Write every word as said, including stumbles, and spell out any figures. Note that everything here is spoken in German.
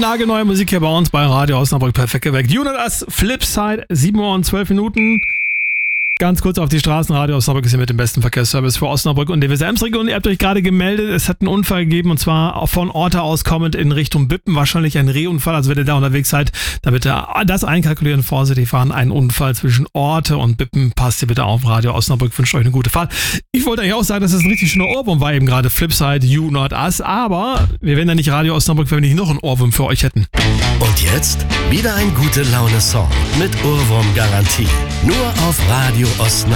nagelneue Musik hier bei uns bei Radio Osnabrück. Perfekt geweckt. You Not Us, Flipside, sieben Uhr und zwölf Minuten. Ganz kurz auf die Straßen. Radio Osnabrück ist hier mit dem besten Verkehrsservice für Osnabrück und die Weser-Ems-Region. Ihr habt euch gerade gemeldet, es hat einen Unfall gegeben und zwar von Orte aus kommend in Richtung Bippen. Wahrscheinlich ein Rehunfall, also wenn ihr da unterwegs seid, da bitte das einkalkulieren, vorsichtig fahren. Ein Unfall zwischen Orte und Bippen. Passt ihr bitte auf. Radio Osnabrück wünscht euch eine gute Fahrt. Ich wollte eigentlich auch sagen, dass es ein richtig schöner Ohrwurm war, eben gerade Flipside, You Not Us, aber wir wären ja nicht Radio Osnabrück, wenn wir nicht noch einen Ohrwurm für euch hätten. Und jetzt wieder ein gute Laune-Song mit Ohrwurm-Garantie. Nur auf Radio Osnabrück.